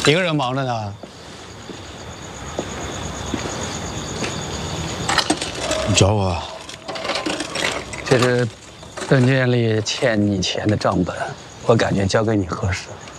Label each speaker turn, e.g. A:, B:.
A: 一个人忙着呢。你找我？这是邓经理欠你钱的账本，我感觉交给你合适。